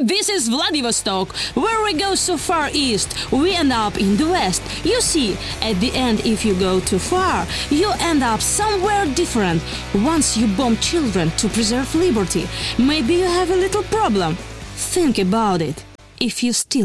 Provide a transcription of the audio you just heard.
This is Vladivostok. Where we go so far east, we end up in the west. You see, at the end, if you go too far, you end up somewhere different. Once you bomb children to preserve liberty, maybe you have a little problem. Think about it. If you still